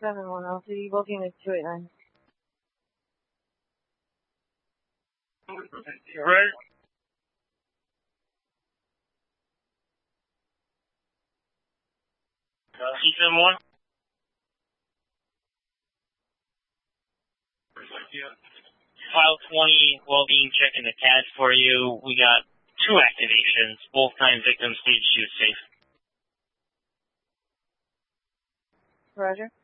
7-1, LTD, booking is 289. You ready? C71? File 20, well-being checking the CAD for you. We got 2 activations, both times victim stage 2 safe. Roger.